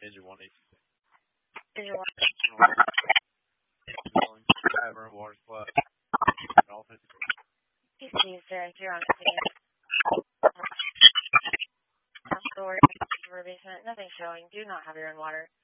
Engine 186. Engine 1. Tavern, water supply. All 50. PC, sir. You're on scene. Door, basement. Nothing showing. Do not have your own water.